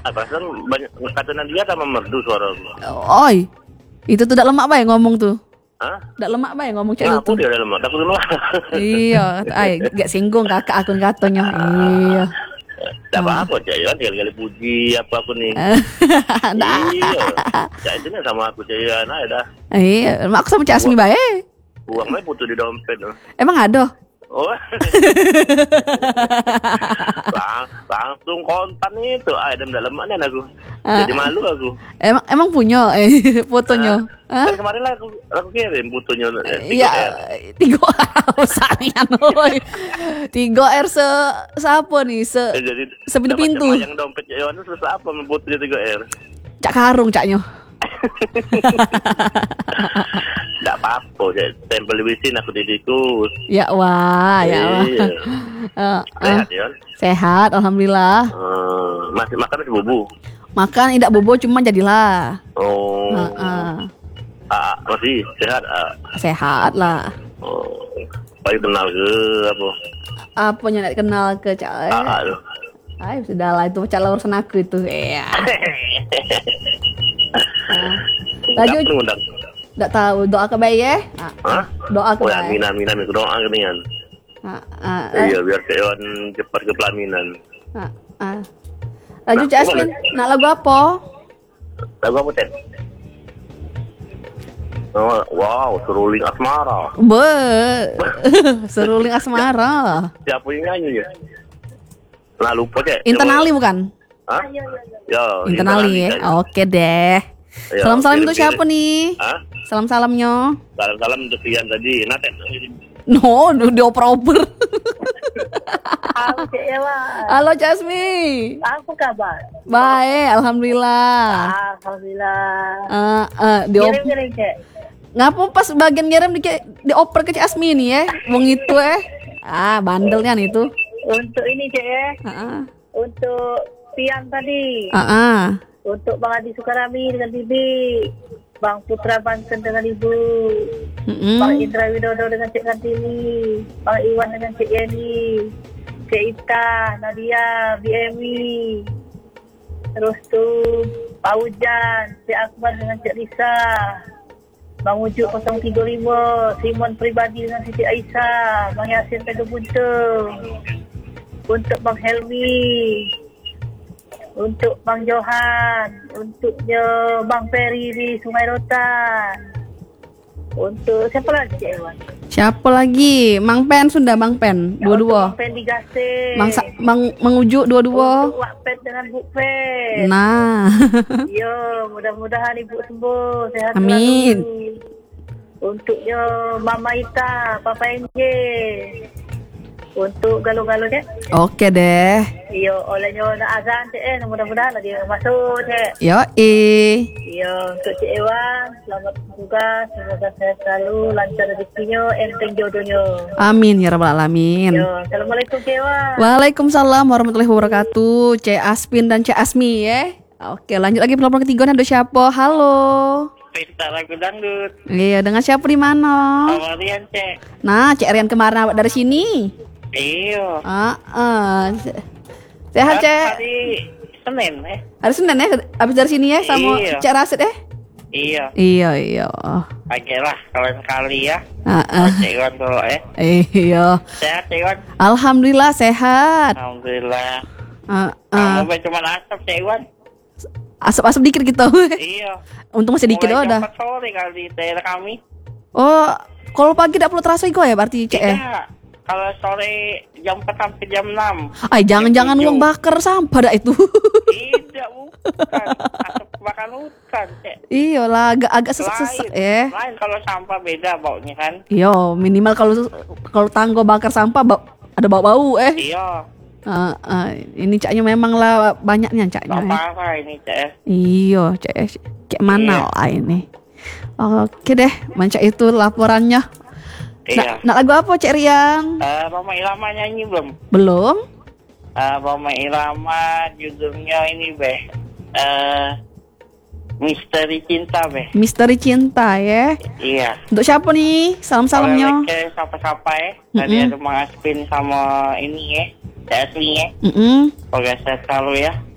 Perasaan banyak kata Nadia sama merdu suara. Oi, itu tuh dak lemak bae ngomong tuh. Hah? Dak lemak bae ngomong cek Nah, itu. aku dia dalam aku dulu. Iya, ay gak singgung kakak akun katanya. Iya. Tidak apa-apa, Cak Iwan tinggal puji apa aku nih. Dah. Iya. Cak itu sama aku Cak Iwan aja dah. Iya, mak aku sama Cak Asmi bae. Uangnya putus di dompet. Emang ada? Oh. Langsung kontan itu. Ada dalam mana aku. Jadi malu aku. Emang punya fotonya. Hah? Kan kemarin lah aku kirim fotonya. Iya, 3R saringan oi. 3R siapa nih? Jadi Sepintu-pintu. yang dompet Cak Iwan itu terus apa fotonya 3R? Cak karung caknya. Tidak apa-apa, tempel wisin aku didikus. Ya wah, ya wah. Iya. Sehat ya? Sehat, alhamdulillah. Masih makan masih bubu? Makan tidak bobo cuma jadilah. Oh. Masih sehat? Sehat lah. Oh. Paling kenal ke apa? Apanya nak kenal ke Cak? Tuh. Ay, sudah lah itu Cak urusan aku itu. Iya. Laju Undang. tak tahu doa ke bayi ya? Hah? Doa ke Oh, bayi. amin aku doa ginian. Iya, biar Cak Iwan cepat ke pelaminan. Laju Cak Asmin, nak lagu apa? Lagu apa, Ten? Oh, wow, seruling asmara. Seruling asmara. Siapa yang nyanyi ya? Nah, lupa Cek. Intan Ali bukan? Hah? Ya, Intan Ali ya. Oke deh. Ya, Salam-salam untuk kirim-kirim. siapa nih? Hah? Salam-salamnya. Salam-salam untuk Tian tadi. Naten. No, dioper-oper. Halo Cik Ewa. Halo Jasmi. Apa kabar? Baik, alhamdulillah. Alhamdulillah. Dioper. Kirim Cik. Ngapa pas bagian ngirim dioper ke Cik Asmi nih ya? Wong itu bandelnya nih itu. Untuk ini Cik ya. Untuk Tian tadi. Untuk Bang Adi Sukarami dengan Bibi. Bang Putra Banten dengan Ibu. Bang Indra Widodo dengan Cik Kartini. Bang Iwan dengan Cik Yeni. Cik Ita, Nadia, BMI. Terus tuh Pak Ujan, Cik Akbar dengan Cik Risa. Bang Ujuk 035, Simon pribadi dengan Siti Aisyah, Bang Yasin Pedro Buntung. Untuk Bang Helmi. Untuk Bang Johan, untuknya Bang Ferry di Sungai Rotan. Untuk siapa lagi Cik Ewan? Siapa lagi? Mang Pen sudah Bang Pen, dua-dua. Bang Pen Digase. Mang Ujuk dua-dua. Untuk Wak Pen dengan Bu Pen. Nah. Yo, mudah-mudahan Ibu sembuh, sehat Amin. selalu. Untuknya Mama Ita, Papa NJ. Untuk galo-galo Cik. Oke deh. Yo, olehnya nak azan Cik mudah-mudahan dia masuk Cik. Yoi. Yo, untuk Cik Ewan, selamat bertugas, semoga sehat selalu, lancar rezekinya, enteng jodohnya. Amin ya rabbal alamin. Yo, assalamualaikum Cik Ewan. Waalaikumsalam warahmatullahi wabarakatuh. Cik Aspin dan Cik Asmi ya. Oke, lanjut lagi pelan ketiga ada siapa? Halo. Pesta lagu dangdut. Iya, dengan siapa di mana? Sama Rian, Cek. Nah, Cik Rian kemarin awak dari sini. Iya. Sehat, Cek. Hari Senin, Hari Senin ya, habis dari sini ya sama Iya. Cik Rasid ya? Iya. Iya. Ayolah, kalian sekali ya. Cek Iwan dulu, Iya. Sehat, Cek Iwan? Alhamdulillah sehat. Alhamdulillah. Kamu cuma asap, Cek Iwan? Asap-asap dikit gitu. Iya. Untung masih dikit Mulai udah. jam 4 sore kali di daerah kami. Oh, kalau pagi tidak perlu terasa ya berarti Cek ya? Tidak. Kalau sore jam 4 sampai jam 6. Ay, jangan-jangan uang bakar sampah dah itu. Tidak, bukan. Asap bakar hutan, Cek. Iya lah, agak sesek-sesek ya. Lain kalau sampah beda baunya kan. Iya, minimal kalau tanggo bakar sampah ada bau-bau Iya. Ini caknya memang lah banyaknya caknya. Parah ini, Cek. Iya, cek mana lah ini. Oke deh, mancak itu laporannya. Iya. Nak lagu apa Cek Rian? Roma Irama nyanyi belum? Belum? Roma Irama judulnya ini Misteri Cinta Misteri Cinta ya. Iya. Untuk siapa nih? Salam-salamnya. Oleh siapa-siapa ya. Tadi ada Mang Aspin sama ini ya. Cek Asmi ya. Semoga sehat selalu ya.